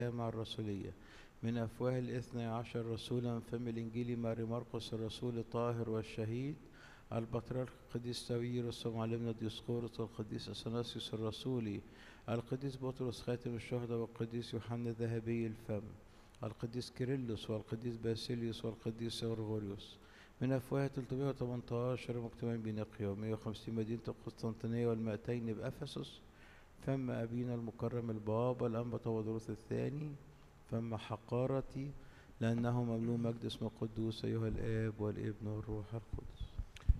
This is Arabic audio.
مع الرسولية. من أفواه الاثني عشر رسولا فم الإنجيل ماري مرقس الرسول الطاهر والشهيد، البطريرك القديس تاويروس ومعلمنا ديسقورس والقديس أثناسيوس الرسولي، القديس بطرس خاتم الشهداء والقديس يوحنا ذهبي الفم، القديس كيرلس والقديس باسيليوس والقديس غرغوريوس. من أفواه 318 مجتمعين بنقيا و150 مدينة القسطنطينية وال200 بأفسس، فم أبينا المكرم البابا الأنبا تودروس الثاني، فم حقارتي لأنه مملوء مجد اسمه القدوس أيها الآب والابن والروح القدس.